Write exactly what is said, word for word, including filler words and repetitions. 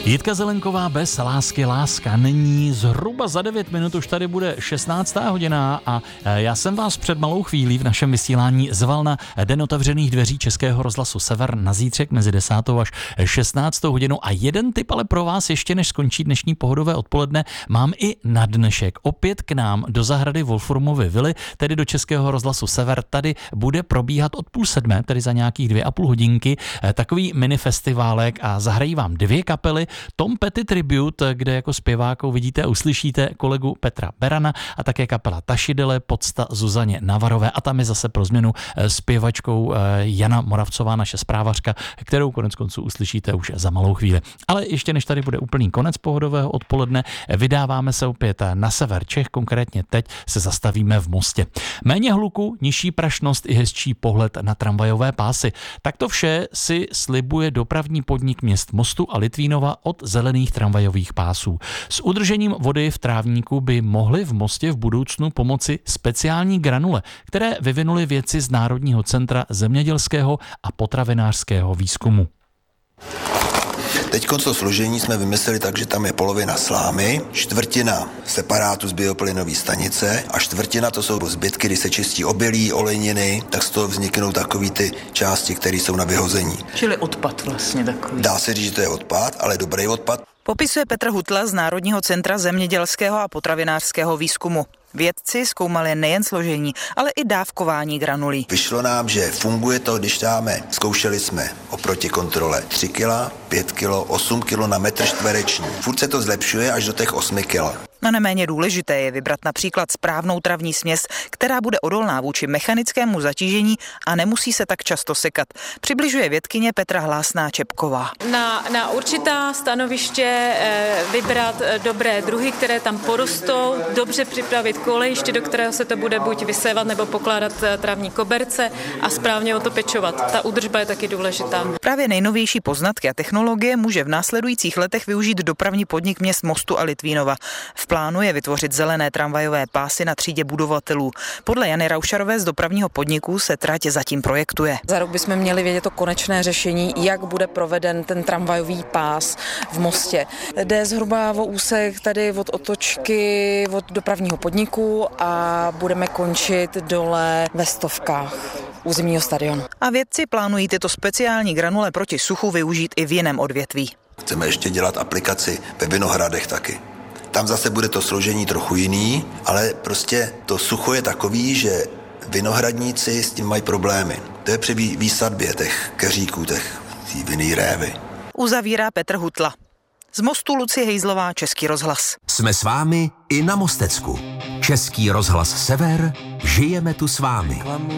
Jitka Zelenková, Bez lásky láska není. Zhruba za devět minut už tady bude šestnáctá hodina a já jsem vás před malou chvílí v našem vysílání zval na den otevřených dveří Českého rozhlasu Sever na zítřek mezi desátou až šestnáctou hodinou a jeden tip ale pro vás ještě než skončí dnešní pohodové odpoledne mám i na dnešek. Opět k nám do zahrady Wolfurmovy vily, tedy do Českého rozhlasu Sever. Tady bude probíhat od půl sedmé, tedy za nějakých dvě a půl hodinky, takový minifestiválek a zahrají vám dvě kapely. Tom Petty Tribute, kde jako zpěvákou vidíte a uslyšíte kolegu Petra Berana a také kapela Tašidele, podsta Zuzaně Navarové a tam je zase pro změnu zpěvačkou Jana Moravcová, naše zprávařka, kterou konec konců uslyšíte už za malou chvíli. Ale ještě než tady bude úplný konec pohodového odpoledne, vydáváme se opět na sever Čech, konkrétně teď se zastavíme v Mostě. Méně hluku, nižší prašnost i hezčí pohled na tramvajové pásy. Tak to vše si slibuje dopravní podnik měst Mostu a Litvínova od zelených tramvajových pásů. S udržením vody v trávníku by mohly v Mostě v budoucnu pomoci speciální granule, které vyvinuli vědci z Národního centra zemědělského a potravinářského výzkumu. Teď to složení jsme vymysleli tak, že tam je polovina slámy, čtvrtina separátu z bioplynové stanice a čtvrtina to jsou zbytky, kdy se čistí obilí, olejniny, tak z toho vzniknou takový ty části, které jsou na vyhození. Čili odpad vlastně takový. Dá se říct, že to je odpad, ale dobrý odpad. Popisuje Petr Hutla z Národního centra zemědělského a potravinářského výzkumu. Vědci zkoumali nejen složení, ale i dávkování granulí. Vyšlo nám, že funguje to, když dáme, zkoušeli jsme oproti kontrole tři kila, pět kilo, osm kilo na metr čtvereční. Furt se to zlepšuje až do těch osmi kil. A neméně důležité je vybrat například správnou travní směs, která bude odolná vůči mechanickému zatížení a nemusí se tak často sekat. Přibližuje vědkyně Petra Hlásná-Čepková. Na, na určitá stanoviště e, vybrat dobré druhy, které tam porostou, dobře připravit kolejiště, do kterého se to bude buď vysévat nebo pokládat travní koberce a správně o to pečovat. Ta údržba je taky důležitá. Právě nejnovější poznatky a technologie může v následujících letech využít dopravní podnik měst Mostu a Litvínova. V plánu je vytvořit zelené tramvajové pásy na třídě budovatelů. Podle Jany Raušarové z dopravního podniku se trať zatím projektuje. Za rok bychom měli vědět to konečné řešení, jak bude proveden ten tramvajový pás v Mostě. Jde zhruba o úsek tady od otočky od dopravního podniku a budeme končit dole ve Stovkách u zimního stadionu. A vědci plánují tyto speciální granule proti suchu využít i v jiném odvětví. Chceme ještě dělat aplikaci ve vinohradech taky. Tam zase bude to složení trochu jiný, ale prostě to sucho je takový, že vinohradníci s tím mají problémy. To je při výsadbě těch keříků, těch vinný révy. Uzavírá Petr Hutla. Z Mostu Lucie Hejzlová, Český rozhlas. Jsme s vámi i na Mostecku. Český rozhlas Sever, žijeme tu s vámi.